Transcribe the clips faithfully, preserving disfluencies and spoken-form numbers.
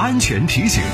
安全提醒。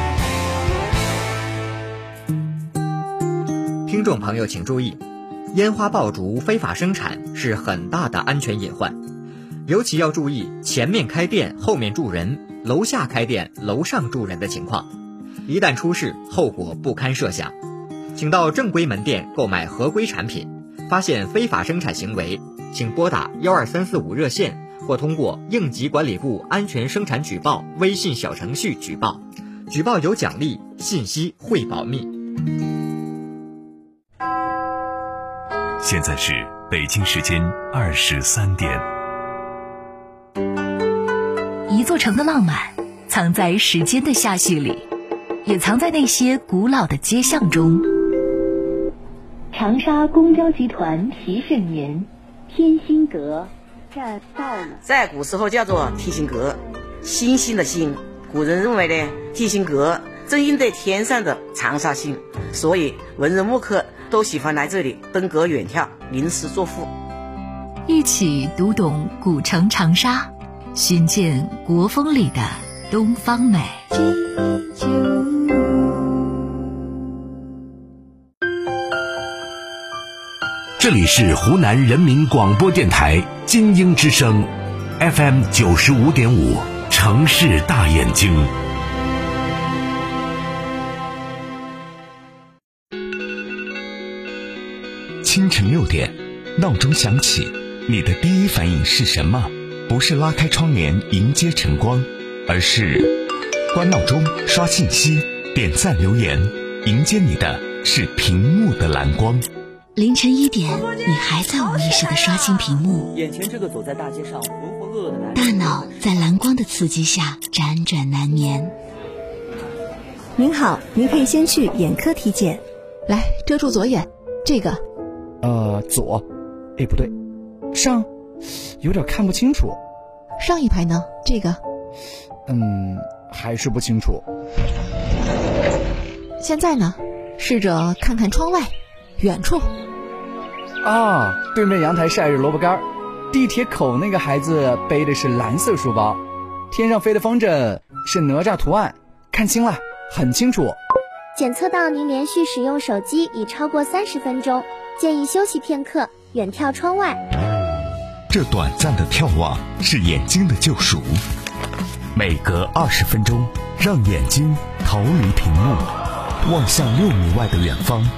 听众朋友请注意，烟花爆竹非法生产是很大的安全隐患，尤其要注意前面开店后面住人，楼下开店楼上住人的情况，一旦出事后果不堪设想。请到正规门店购买合规产品，发现非法生产行为，请拨打一二三四五热线或通过应急管理部安全生产举报微信小程序举报，举报有奖励，信息会保密。 现在是北京时间二十三点。 一座城的浪漫藏在时间的下序里，也藏在那些古老的街巷中。长沙公交集团提示您，天心阁站到了。 在古时候叫做天心阁，星星的星，古人认为呢，天心阁正应对天上的长沙星，所以文人墨客都喜欢来这里登阁远眺，吟诗作赋。 一起读懂古城长沙，寻见国风里的东方美。 这里是湖南人民广播电台金鹰之声 F M 九十五点五，城市大眼睛。 清晨六点，闹钟响起，你的第一反应是什么？不是拉开窗帘迎接晨光，而是关闹钟、刷信息、点赞留言，迎接你的是屏幕的蓝光。 凌晨一点，你还在无意识地刷新屏幕， 眼前这个走在大街上浑浑噩噩的男人， 大脑在蓝光的刺激下辗转难眠。 您好，您可以先去眼科体检。 来，遮住左眼，这个呃左，哎不对，上，有点看不清楚。 上一排呢？这个嗯，还是不清楚。 现在呢？试着看看窗外，远处。 啊，对面阳台晒着萝卜干，地铁口那个孩子背的是蓝色书包，天上飞的风筝是哪吒图案，看清了，很清楚。 检测到您连续使用手机已超过三十分钟，建议休息片刻，远眺窗外。 这短暂的眺望是眼睛的救赎，每隔二十分钟，让眼睛逃离屏幕，望向六米外的远方。